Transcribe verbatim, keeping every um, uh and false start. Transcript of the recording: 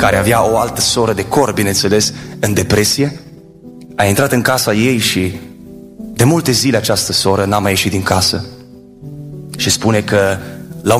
care avea o altă soră de corp, bineînțeles, în depresie, a intrat în casa ei și de multe zile această soră n-a mai ieșit din casă. Și spune că